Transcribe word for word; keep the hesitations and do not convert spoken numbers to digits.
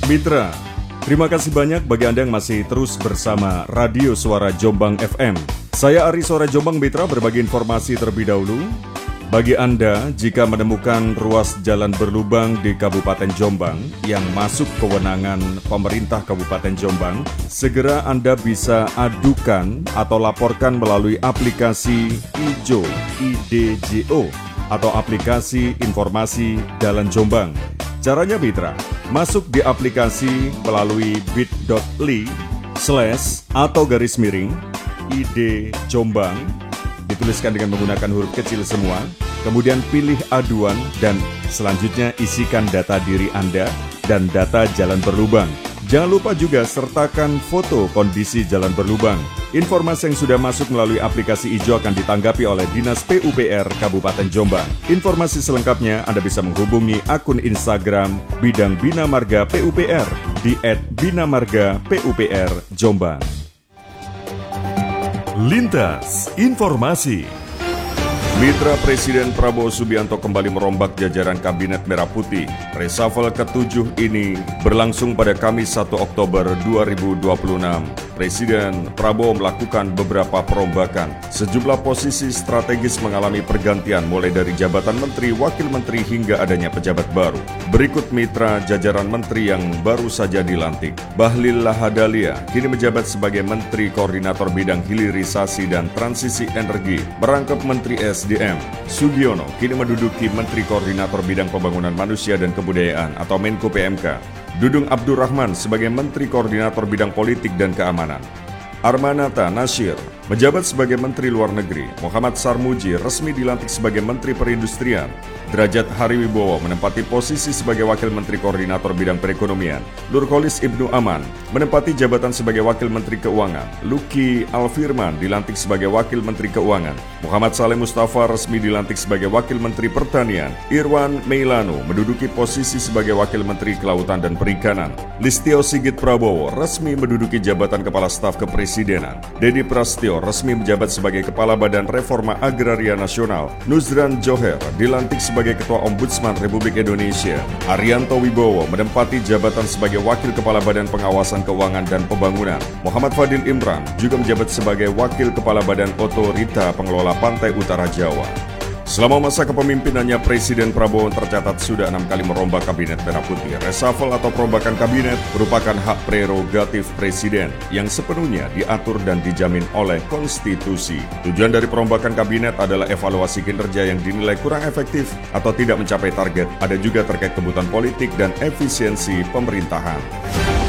Mitra, terima kasih banyak bagi Anda yang masih terus bersama Radio Suara Jombang F M. Saya Ari Suara Jombang Mitra berbagi informasi terlebih dahulu. Bagi Anda, jika menemukan ruas jalan berlubang di Kabupaten Jombang yang masuk kewenangan pemerintah Kabupaten Jombang, segera Anda bisa adukan atau laporkan melalui aplikasi I J O, I D J O, atau aplikasi informasi Jalan Jombang. Caranya Mitra, masuk di aplikasi melalui bit.ly slash atau garis miring I D Jombang, dituliskan dengan menggunakan huruf kecil semua, kemudian pilih aduan dan selanjutnya isikan data diri Anda dan data jalan berlubang. Jangan lupa juga sertakan foto kondisi jalan berlubang. Informasi yang sudah masuk melalui aplikasi I J O akan ditanggapi oleh Dinas P U P R Kabupaten Jombang. Informasi selengkapnya Anda bisa menghubungi akun Instagram Bidang Bina Marga P U P R di et bina marga P U P R Jombang. Lintas Informasi. Mitra Presiden Prabowo Subianto kembali merombak jajaran Kabinet Merah Putih. Reshuffle ketujuh ini berlangsung pada Kamis satu Oktober dua ribu dua puluh enam. Presiden Prabowo melakukan beberapa perombakan. Sejumlah posisi strategis mengalami pergantian mulai dari jabatan menteri, wakil menteri hingga adanya pejabat baru. Berikut mitra jajaran menteri yang baru saja dilantik. Bahlil Lahadalia kini menjabat sebagai Menteri Koordinator Bidang Hilirisasi dan Transisi Energi, merangkap Menteri S D M. Sugiono kini menduduki Menteri Koordinator Bidang Pembangunan Manusia dan Kebudayaan atau Menko P M K. Dudung Abdurrahman sebagai Menteri Koordinator Bidang Politik dan Keamanan. Armanata Nasir menjabat sebagai Menteri Luar Negeri. Muhammad Sarmuji resmi dilantik sebagai Menteri Perindustrian. Derajat Hariwibowo menempati posisi sebagai Wakil Menteri Koordinator Bidang Perekonomian. Nurholis Ibnu Aman menempati jabatan sebagai Wakil Menteri Keuangan. Luki Alfirman dilantik sebagai Wakil Menteri Keuangan. Muhammad Saleh Mustafa resmi dilantik sebagai Wakil Menteri Pertanian. Irwan Meilano menduduki posisi sebagai Wakil Menteri Kelautan dan Perikanan. Listio Sigit Prabowo resmi menduduki jabatan Kepala Staf Kepresidenan. Dedi Prasetyo resmi menjabat sebagai Kepala Badan Reforma Agraria Nasional. Nuzran Joher dilantik sebagai Ketua Ombudsman Republik Indonesia. Arianto Wibowo menempati jabatan sebagai Wakil Kepala Badan Pengawasan Keuangan dan Pembangunan. Muhammad Fadil Imran juga menjabat sebagai Wakil Kepala Badan Otorita Pengelola Pantai Utara Jawa. Selama masa kepemimpinannya, Presiden Prabowo tercatat sudah enam kali merombak Kabinet Merah Putih. Reshuffle atau perombakan kabinet merupakan hak prerogatif Presiden yang sepenuhnya diatur dan dijamin oleh konstitusi. Tujuan dari perombakan kabinet adalah evaluasi kinerja yang dinilai kurang efektif atau tidak mencapai target. Ada juga terkait kebutuhan politik dan efisiensi pemerintahan.